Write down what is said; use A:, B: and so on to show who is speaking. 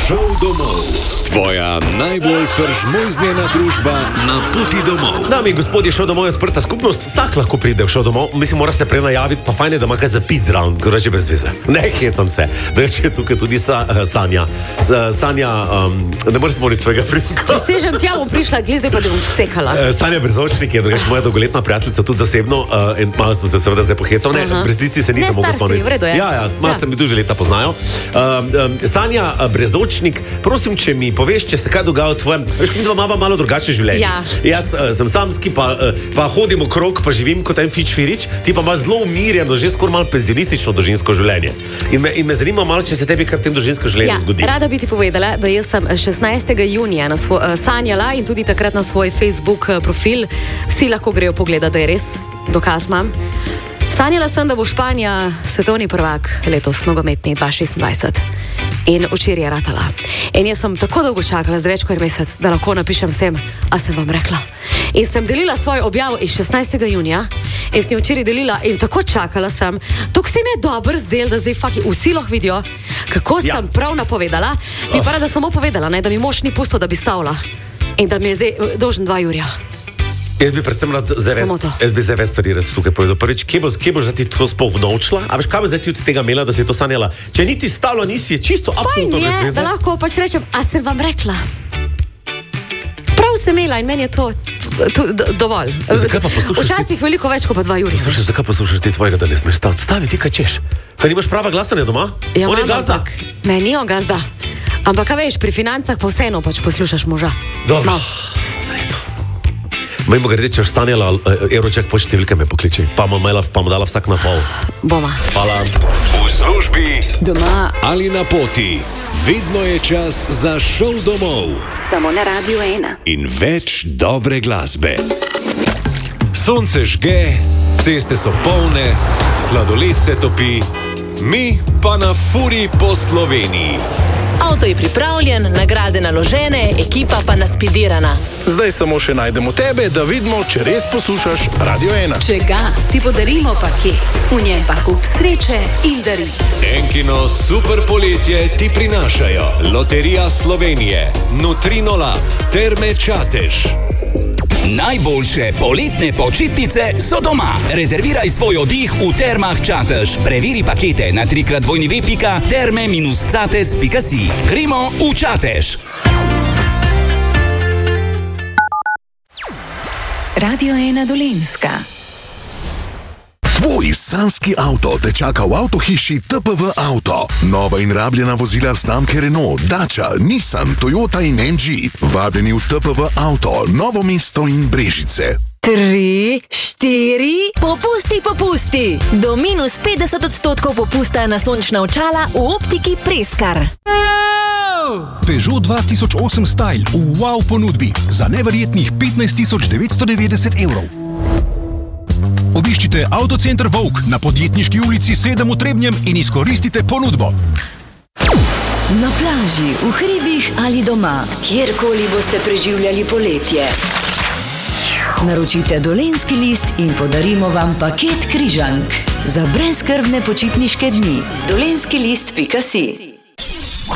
A: Šel domov. Tvoja najbolj peržmojznjena družba na poti domov.
B: Dame in gospodje, Šel domov je odprta skupnost. Vsak lahko pride v Šel domov. Mislim, mora se prej najaviti, pa fajn je, da ima kaj za pit zraven, ker že brez veze. Ne, hecam se. Več je tukaj tudi Sanja. Sanja, ne moreš spomniti tvojega pridnika.
C: Presežem tja, bom prišla, glede pa da bom sekala.
B: Sanja Brezočnik je drugač moja dolgoletna prijateljica, tudi zasebno, in malo sem se seveda zdaj pohecal. Ne, v resnici se nisem mogel spomniti.
C: Ne, star si, v redu je.
B: Ja, malo se mi tu že leta poznajo. Sanja Brezočnik, prosim, če mi poveš, če se kaj dogaja v tvojem, veš, mi dva imamo malo drugačne življenje.
C: Ja.
B: Jaz sem samski, pa hodim okrog, pa živim kot en fič-firič, ti pa imaš zelo umirjeno, že skoraj malo penzionistično družinsko življenje. In me zanima malo, če se tebi kar v tem družinskem življenju zgodi.
C: Rada bi ti povedala, da jaz sem 16. junija sanjala in tudi takrat na svoj Facebook profil, vsi lahko grejo pogledati, da je res, dokaz imam. Sanjala sem, da bo Španija svetovni prvak letos nogometni 2026. In včeraj je ratala. In jaz sem tako dolgo čakala, za več kot mesec, da lahko napišem vsem, a sem vam rekla. In sem delila svojo objavo iz 16. junija, in sem jo včeraj delila in tako čakala sem. Tuk se mi je dober zdel, da zdaj vsi lahko vidijo, kako sem prav napovedala. Mi pa rada samo povedala, ne, da mi mož ni pustil, da bi stavila. In da mi je zdaj dolžen 2 jurja.
B: Jaz bi predvsem rad zdaj več stvari tukaj povedal. Prvič, kje boš zdaj ti to sploh vnovčila? A veš, kaj bi zdaj ti od tega imela, da si to sanjala? Če niti stavila nisi, je čisto absolutno brez veze.
C: Fajn je, da lahko pač rečem, a sem vam rekla. Prav sem imela in meni je to dovolj.
B: Zakaj pa poslušaš?
C: Včasih veliko več kot pa 2 jurja.
B: Poslušaj, zakaj poslušaš ti tvojega, da ne smeš staviti? Stavi ti, kaj češ. Kaj nimaš prava glasanja doma?
C: Ja,
B: on je gazda.
C: Meni je gazda. Ampak, kaj veš, pri financah pa vseeno pač poslušaš moža.
B: Dobro. Mimo grede, če boš stanjala Eurojack po številke, me pokliči. Pa mu dala vsak na pol.
C: Boma.
B: Hvala.
A: V službi
C: doma
A: ali na poti. Vedno je čas za Šel domov.
D: Samo na Radio 1.
A: In več dobre glasbe. Sonce žge, ceste so polne, sladoled se topi, mi pa na furi po Sloveniji.
E: Avto je pripravljen, nagrade naložene, ekipa pa naspidirana.
F: Zdaj samo še najdemo tebe, da vidimo, če res poslušaš Radio 1.
D: Če ga, ti podarimo paket, v njem pa kup sreče in dari.
A: Enkino super poletje ti prinašajo Loterija Slovenije, Nutrino Lab, Terme Čatež.
G: Najboljše poletne počitnice so doma. Rezerviraj svoj oddih v Termah Čatež. Preveri pakete na www.terme-catež.si. Gremo v Čatež.
D: Radio 1 Dolenjska.
H: Tvoj sanski avto te čaka v avtohiši TPV Auto. Nova in rabljena vozila znamke Renault, Dacia, Nissan, Toyota in MG. Vabljeni v TPV Auto, Novo mesto in Brežice.
I: 3, 4, popusti. Do minus 50% popusta na sončna očala v optiki Preskar.
J: Peugeot 2008 Style v wow ponudbi za neverjetnih 15.990 evrov. Obiščite Avtocenter Vovk na Podjetniški ulici 7 v Trebnjem in izkoristite ponudbo.
I: Na plaži, v hribih ali doma, kjerkoli boste preživljali poletje. Naročite Dolenjski list in podarimo vam paket križank za brezskrbne počitniške dni. dolenskilist.si